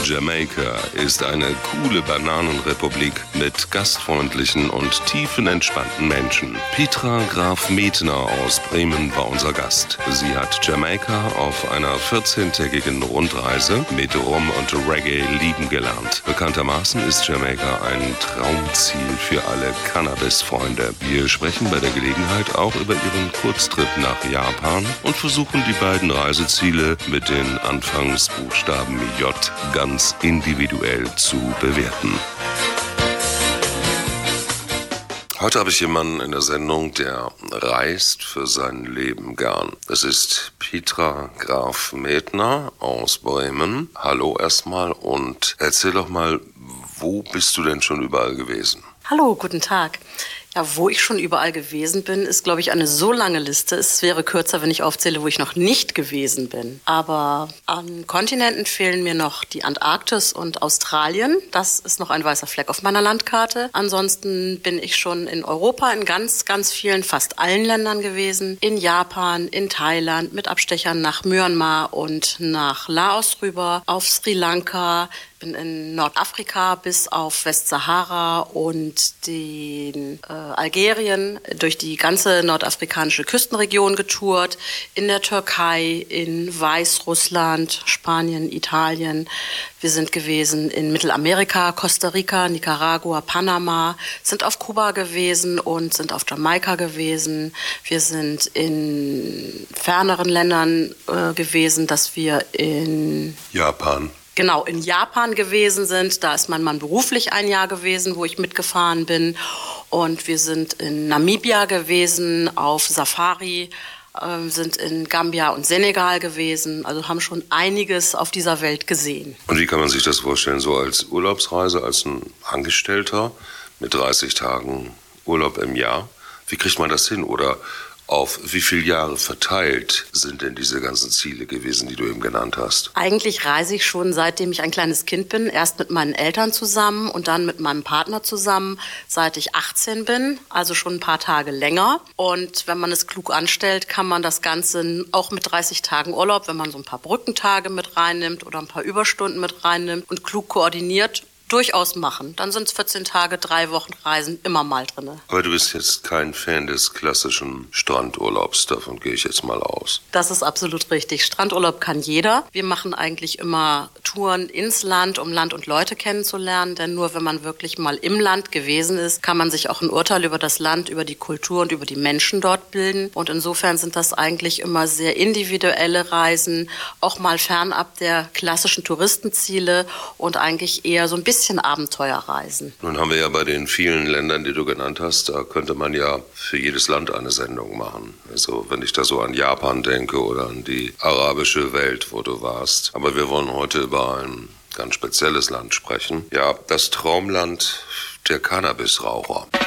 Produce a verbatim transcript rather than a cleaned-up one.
Jamaika ist eine coole Bananenrepublik mit gastfreundlichen und tiefenentspannten Menschen. Petra Graf Metner aus Bremen war unser Gast. Sie hat Jamaika auf einer vierzehntägigen Rundreise mit Rum und Reggae lieben gelernt. Bekanntermaßen ist Jamaika ein Traumziel für alle Cannabis-Freunde. Wir sprechen bei der Gelegenheit auch über ihren Kurztrip nach Japan und versuchen die beiden Reiseziele mit den Anfangsbuchstaben J ganz individuell zu bewerten. Heute habe ich jemanden in der Sendung, der reist für sein Leben gern. Es ist Petra Graf Metner aus Bremen. Hallo erstmal und erzähl doch mal, wo bist du denn schon überall gewesen? Hallo, guten Tag. Ja, wo ich schon überall gewesen bin, ist, glaube ich, eine so lange Liste. Es wäre kürzer, wenn ich aufzähle, wo ich noch nicht gewesen bin. Aber an Kontinenten fehlen mir noch die Antarktis und Australien. Das ist noch ein weißer Fleck auf meiner Landkarte. Ansonsten bin ich schon in Europa in ganz, ganz vielen, fast allen Ländern gewesen. In Japan, in Thailand, mit Abstechern nach Myanmar und nach Laos rüber, auf Sri Lanka, bin in Nordafrika bis auf Westsahara und den äh, Algerien durch die ganze nordafrikanische Küstenregion getourt, in der Türkei, in Weißrussland, Spanien, Italien. Wir sind gewesen in Mittelamerika, Costa Rica, Nicaragua, Panama, sind auf Kuba gewesen und sind auf Jamaika gewesen. Wir sind in ferneren Ländern äh, gewesen, dass wir in Japan. Genau, in Japan gewesen sind. Da ist mein Mann beruflich ein Jahr gewesen, wo ich mitgefahren bin. Und wir sind in Namibia gewesen, auf Safari, äh, sind in Gambia und Senegal gewesen. Also haben schon einiges auf dieser Welt gesehen. Und wie kann man sich das vorstellen? So als Urlaubsreise, als ein Angestellter mit dreißig Tagen Urlaub im Jahr? Wie kriegt man das hin? Oder auf wie viele Jahre verteilt sind denn diese ganzen Ziele gewesen, die du eben genannt hast? Eigentlich reise ich schon, seitdem ich ein kleines Kind bin. Erst mit meinen Eltern zusammen und dann mit meinem Partner zusammen, seit ich achtzehn bin. Also schon ein paar Tage länger. Und wenn man es klug anstellt, kann man das Ganze auch mit dreißig Tagen Urlaub, wenn man so ein paar Brückentage mit reinnimmt oder ein paar Überstunden mit reinnimmt und klug koordiniert, durchaus machen. Dann sind es vierzehn Tage, drei Wochen Reisen immer mal drin. Aber du bist jetzt kein Fan des klassischen Strandurlaubs, davon gehe ich jetzt mal aus. Das ist absolut richtig. Strandurlaub kann jeder. Wir machen eigentlich immer Touren ins Land, um Land und Leute kennenzulernen. Denn nur wenn man wirklich mal im Land gewesen ist, kann man sich auch ein Urteil über das Land, über die Kultur und über die Menschen dort bilden. Und insofern sind das eigentlich immer sehr individuelle Reisen, auch mal fernab der klassischen Touristenziele und eigentlich eher so ein bisschen bisschen Abenteuerreisen. Nun haben wir ja bei den vielen Ländern, die du genannt hast, da könnte man ja für jedes Land eine Sendung machen. Also wenn ich da so an Japan denke oder an die arabische Welt, wo du warst. Aber wir wollen heute über ein ganz spezielles Land sprechen. Ja, das Traumland der Cannabisraucher.